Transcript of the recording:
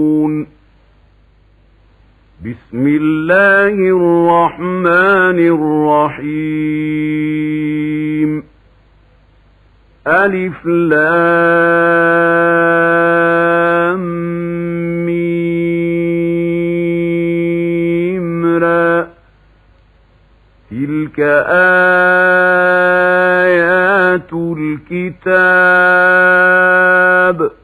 بسم الله الرحمن الرحيم ألف لام ميم را تلك آيات الكتاب